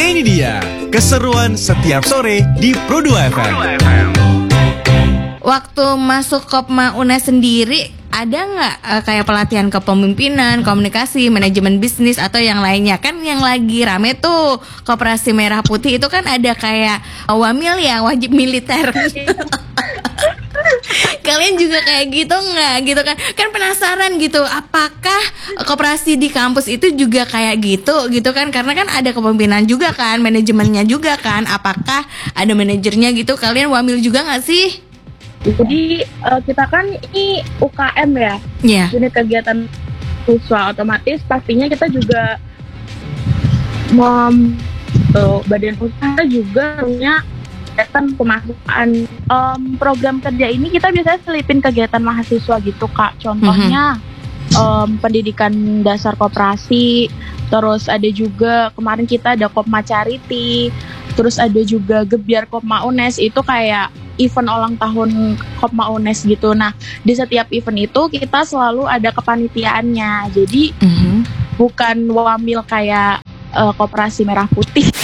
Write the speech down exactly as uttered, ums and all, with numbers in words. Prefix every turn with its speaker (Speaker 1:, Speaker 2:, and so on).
Speaker 1: Ini dia keseruan setiap sore di Pro dua F M.
Speaker 2: Waktu masuk Kopma U N E S sendiri, ada nggak uh, kayak pelatihan kepemimpinan, komunikasi, manajemen bisnis atau yang lainnya? Kan yang lagi rame tuh Koperasi Merah Putih itu kan ada kayak wamil ya, wajib militer. Kalian juga kayak gitu nggak gitu kan? Kan penasaran gitu, apakah koperasi di kampus itu juga kayak gitu gitu kan? Karena kan ada kepemimpinan juga kan, manajemennya juga kan. Apakah ada manajernya gitu? Kalian wamil juga nggak sih?
Speaker 3: Jadi uh, kita kan ini U K M ya,
Speaker 2: yeah.
Speaker 3: Unit kegiatan siswa, otomatis pastinya kita juga mem, uh, badan usaha juga punya kegiatan pemasukan. Um, program kerja ini kita biasanya selipin kegiatan mahasiswa gitu Kak. Contohnya mm-hmm. um, pendidikan dasar koperasi, terus ada juga kemarin kita ada Kopma Charity, terus ada juga Gebyar Kopma U N E S, itu kayak event ulang tahun Kopma U N E S gitu. Nah, di setiap event itu kita selalu ada kepanitiaannya. Jadi mm-hmm. bukan wamil kayak uh, Koperasi Merah Putih.